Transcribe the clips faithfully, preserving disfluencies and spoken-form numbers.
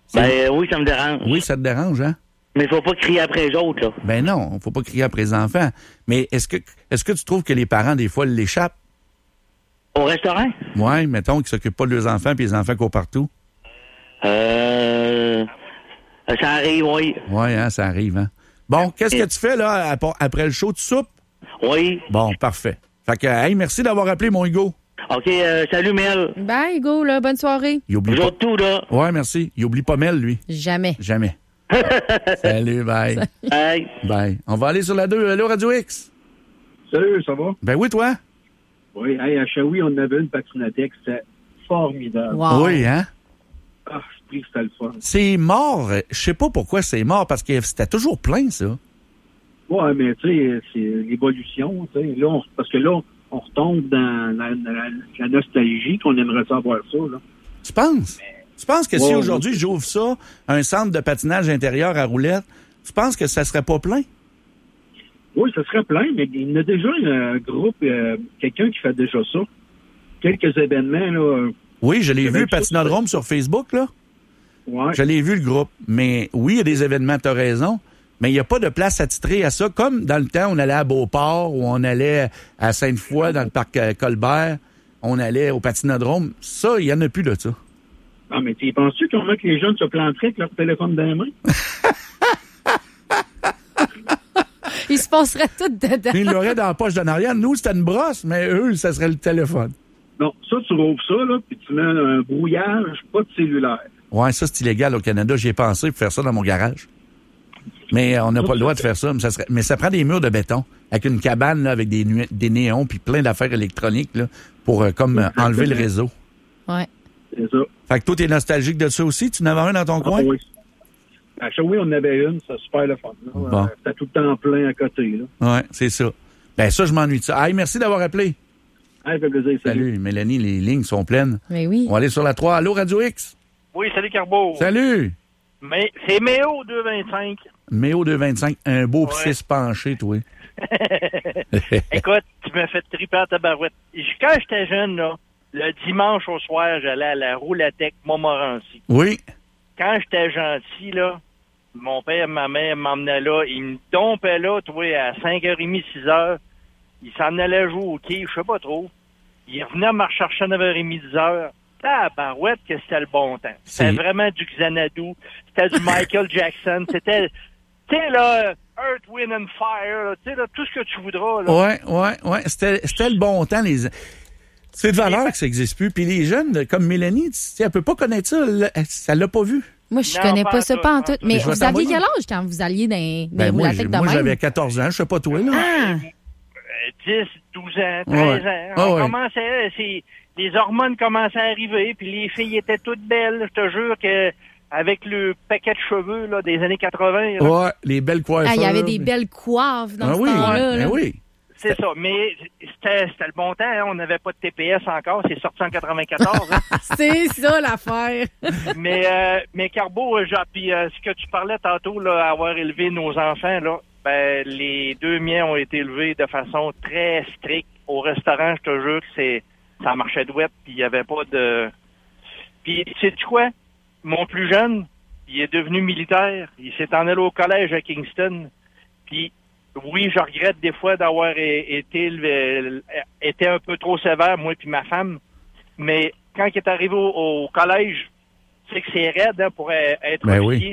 Ben oui, ça me dérange. Oui, ça te dérange, hein? Mais il faut pas crier après les autres, là. Ben non, faut pas crier après les enfants. Mais est-ce que est-ce que tu trouves que les parents, des fois, l'échappent? Au restaurant? Oui, mettons qu'ils s'occupent pas de leurs enfants puis les enfants courent partout. Euh... Ça arrive, oui. Oui, hein, ça arrive, hein. Bon, qu'est-ce que tu fais, là, après le show? Tu soupes? Oui. Bon, parfait. Fait que, hey, merci d'avoir appelé, mon Hugo. OK, euh, salut, Mel. Bye, Hugo, là. Bonne soirée. Il oublie Vous pas... tout, là. Ouais, merci. Il oublie pas Mel, lui. Jamais. Jamais. Salut, bye. Bye. Bye. On va aller sur la deux. Allô, Radio X? Salut, ça va? Ben oui, toi? Oui, hey, à Shawi, on avait une patinothèque, c'était formidable. Wow. Oui, hein? Ah, je prie que c'était le fun. C'est mort. Je sais pas pourquoi c'est mort, parce que c'était toujours plein, ça. Ouais, mais tu sais, c'est l'évolution, tu sais. Là, on- parce que là, on retombe dans la, la- la nostalgie qu'on aimerait savoir ça, là. Tu penses? Tu penses que si Ouais, aujourd'hui j'ouvre ça, un centre de patinage intérieur à roulettes, tu penses que ça serait pas plein? Oui, ça serait plein, mais il y a déjà un groupe, euh, quelqu'un qui fait déjà ça. Quelques événements, là. euh, Oui, je l'ai C'est vu, bien Patinodrome sur Facebook, là. Ouais. Je l'ai vu, le groupe. Mais oui, il y a des événements, t'as raison. Mais il n'y a pas de place attitrée à ça. Comme dans le temps, on allait à Beauport ou on allait à Sainte-Foy, dans le parc euh, Colbert. On allait au Patinodrome. Ça, il n'y en a plus de ça. Ah, mais tu penses-tu comment que les jeunes se planteraient avec leur téléphone dans les mains? Il se passerait tout dedans. Ils l'auraient dans la poche de Ariane. Nous, c'était une brosse, mais eux, ça serait le téléphone. Non, ça, tu rouvres ça, là, puis tu mets un brouillage, pas de cellulaire. Ouais, ça, c'est illégal au Canada. J'y ai pensé pour faire ça dans mon garage. Mais euh, on n'a pas le droit de faire ça. Mais ça, serait... mais ça prend des murs de béton avec une cabane là, avec des, nu... des néons puis plein d'affaires électroniques là, pour euh, comme euh, enlever le réseau. Ouais. C'est ça. Fait que toi, t'es nostalgique de ça aussi? Tu en avais un dans ton Ah, coin? oui. À Shawi, on en avait une, c'était super le fun. Là. Bon. Euh, C'était tout le temps plein à côté. Là. Ouais, c'est ça. Ben ça, je m'ennuie de ça. Hey, merci d'avoir appelé. Ah, ça fait plaisir. Salut. Salut, Mélanie, les lignes sont pleines. Mais oui. On va aller sur la trois. Allô, Radio X? Oui, salut Carbo. Salut! Mais c'est Méo deux vingt-cinq. Méo deux vingt-cinq, un beau Ouais. fils penché, toi. Écoute, tu m'as fait triper à ta barouette. Quand j'étais jeune, là, le dimanche au soir, j'allais à la Roulatec Montmorency. Oui. Quand j'étais gentil, là, mon père et ma mère m'emmenaient là. Ils me dompaient là, toi, à cinq heures trente, six heures. Ils s'en allaient jouer au quai, je sais pas trop. Ils revenaient me rechercher à neuf heures trente, dix heures. Ah, barouette, que c'était le bon temps. C'était C'est- vraiment du Xanadu. C'était du Michael Jackson. C'était, tu sais, là, Earth, Wind and Fire, là, tu sais, là, tout ce que tu voudras, là. Ouais, ouais, ouais. C'était, c'était le bon temps. Les... C'est de valeur que ça n'existe plus. Puis les jeunes, comme Mélanie, tu sais, elle peut pas connaître ça. Elle, elle l'a pas vu. Moi, je Non, connais pas pas en ça, tout, pas en pas en tout. tout. Mais Mais je vais vous aviez t'envoyer. quel âge quand vous alliez dans les Ben moi, j'ai- roulatec de moi même? j'avais quatorze ans. Je sais pas toi, là. Ah! Euh, dix, douze ans, treize Ouais. ans. Ah On ouais. commençait, c'est, les hormones commençaient à arriver, puis les filles étaient toutes belles. Je te jure que avec le paquet de cheveux là, des années quatre-vingts, là, Ouais, les belles coiffures. Ah, il y avait des belles coiffes dans Ah ce oui, temps-là. ben là. oui. c'est ça. Mais c'était, c'était le bon temps. Hein. On n'avait pas de T P S encore. C'est sorti en quatre-vingt-quatorze. Hein. C'est ça l'affaire. mais, euh, mais Carbo, euh, genre, puis euh, ce que tu parlais tantôt, là, avoir élevé nos enfants, là, ben, les deux miens ont été élevés de façon très stricte. Au restaurant, je te jure que c'est, ça marchait douette, puis il n'y avait pas de... Puis, sais-tu quoi? Mon plus jeune, il est devenu militaire. Il s'est en allé au collège à Kingston. Puis, oui, je regrette des fois d'avoir é- été, élevé- été un peu trop sévère, moi puis ma femme. Mais quand il est arrivé au, au collège, tu sais que c'est raide hein, pour euh, être Ben officier.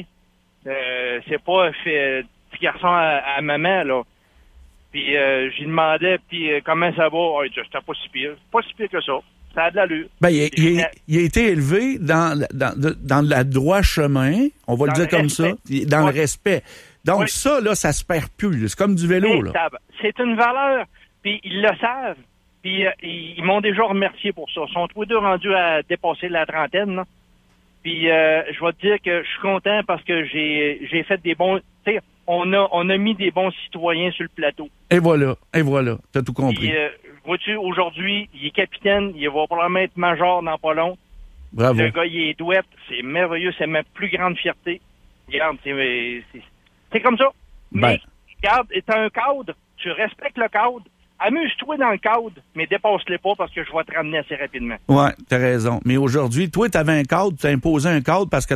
Euh, c'est pas fait, petit garçon à, à maman, là. Puis euh, j'y demandais, puis euh, comment ça va? Oh, il dit, c'était pas si pire. Pas si pire que ça. Ça a de l'allure. Ben, il, a- il a- il a été élevé dans, dans, dans le droit chemin, on va Dans le dire le comme respect. ça, dans Ouais. le respect. Donc Ouais. ça, là, ça se perd plus. là. C'est comme du vélo, là. Véritable. C'est une valeur, puis ils le savent. Puis euh, ils, ils m'ont déjà remercié pour ça. Ils sont tous les deux rendus à dépasser la trentaine. Là. Puis euh, je vais te dire que je suis content parce que j'ai j'ai fait des bons... Tu sais, on a, on a mis des bons citoyens sur le plateau. Et voilà, et voilà, t'as tout compris. Puis, euh, vois-tu, aujourd'hui, il est capitaine, il va probablement être major dans pas long. Bravo. Le gars, il est douette, c'est merveilleux, c'est ma plus grande fierté. Regarde, c'est, c'est, c'est comme ça. Ben. Mais, regarde, t'as un cadre, tu respectes le cadre, amuse-toi dans le cadre, mais dépasse-le pas parce que je vais te ramener assez rapidement. Ouais, t'as raison. Mais aujourd'hui, toi, t'avais un cadre, t'as imposé un cadre parce que